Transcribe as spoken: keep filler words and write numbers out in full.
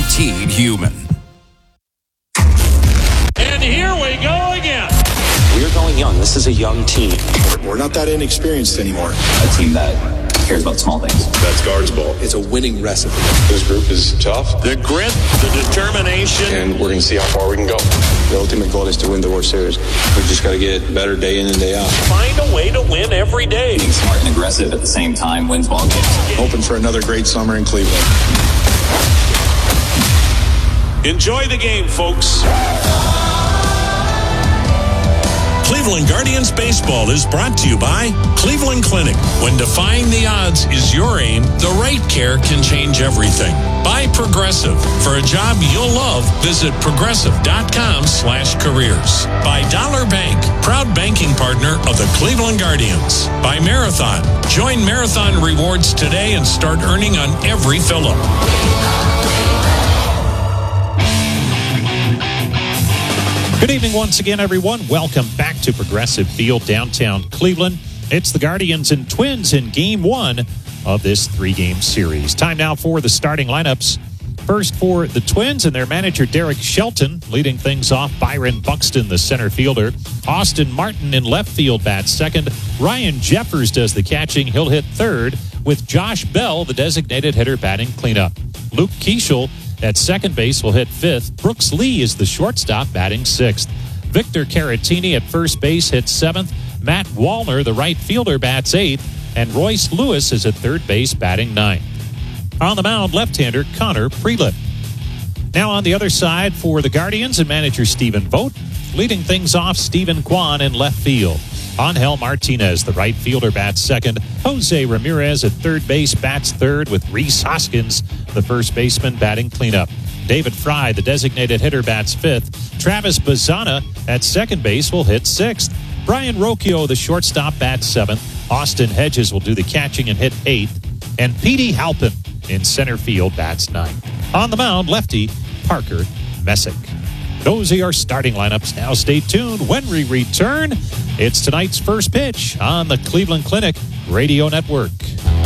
guaranteed human. And here we go again. We're going young. This is a young team. We're not that inexperienced anymore. A team that cares about small things. That's Guards Ball. It's a winning recipe. This group is tough. The grit, the determination. And we're going to see how far we can go. The ultimate goal is to win the World Series. We just got to get better day in and day out. Find a way to win every day. Being smart and aggressive at the same time wins ball games. Hoping for another great summer in Cleveland. Enjoy the game, folks. Cleveland Guardians Baseball is brought to you by Cleveland Clinic. When defying the odds is your aim, the right care can change everything. By Progressive. For a job you'll love, visit progressive.com slash careers. By Dollar Bank, proud banking partner of the Cleveland Guardians. By Marathon. Join Marathon Rewards today and start earning on every fill-up. Good evening once again, everyone. Welcome back to Progressive Field, downtown Cleveland. It's the Guardians and Twins in Game one of this three-game series. Time now for the starting lineups. First for the Twins and their manager, Derek Shelton. Leading things off, Byron Buxton, the center fielder. Austin Martin in left field bats second. Ryan Jeffers does the catching. He'll hit third, with Josh Bell, the designated hitter, batting cleanup. Luke Keeschel at second base will hit fifth. Brooks Lee is the shortstop, batting sixth. Victor Caratini at first base hits seventh. Matt Wallner, the right fielder, bats eighth. And Royce Lewis is at third base, batting ninth. On the mound, left-hander Connor Prelip. Now on the other side for the Guardians and manager Stephen Vogt. Leading things off, Stephen Kwan in left field. Angel Martinez, the right fielder, bats second. Jose Ramirez at third base bats third, with Rhys Hoskins, the first baseman, batting cleanup. David Fry, the designated hitter, bats fifth. Travis Bazzana at second base will hit sixth. Brian Rocchio, the shortstop, bats seventh. Austin Hedges will do the catching and hit eighth. And Petey Halpin in center field bats ninth. On the mound, lefty Parker Messick. Those are your starting lineups. Now stay tuned when we return. It's tonight's first pitch on the Cleveland Clinic Radio Network.